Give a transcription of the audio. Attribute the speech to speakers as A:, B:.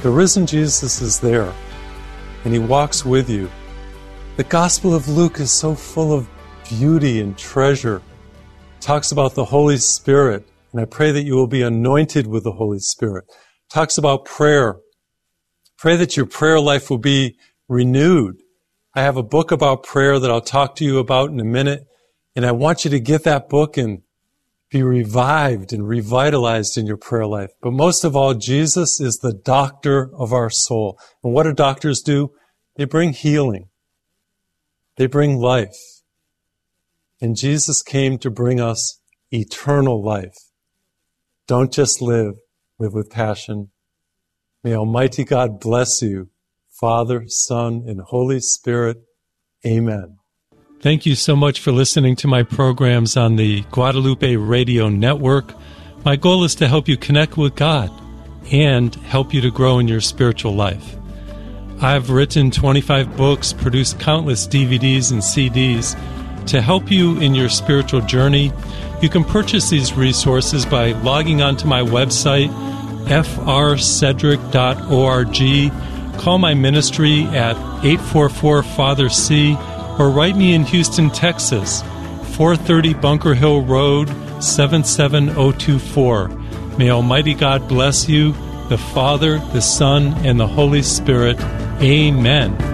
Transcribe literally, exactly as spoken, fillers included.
A: The risen Jesus is there, and he walks with you. The Gospel of Luke is so full of beauty and treasure. It talks about the Holy Spirit, and I pray that you will be anointed with the Holy Spirit. It talks about prayer. Pray that your prayer life will be renewed. I have a book about prayer that I'll talk to you about in a minute, and I want you to get that book and be revived and revitalized in your prayer life. But most of all, Jesus is the doctor of our soul. And what do doctors do? They bring healing. They bring life. And Jesus came to bring us eternal life. Don't just live, live with passion. May Almighty God bless you, Father, Son, and Holy Spirit. Amen. Thank you so much for listening to my programs on the Guadalupe Radio Network. My goal is to help you connect with God and help you to grow in your spiritual life. I've written twenty-five books, produced countless D V Ds and C Ds to help you in your spiritual journey. You can purchase these resources by logging onto my website, f r cedric dot org. Call my ministry at eight four four Father C, or write me in Houston, Texas, four thirty Bunker Hill Road, seven seven zero two four. May Almighty God bless you, the Father, the Son, and the Holy Spirit. Amen.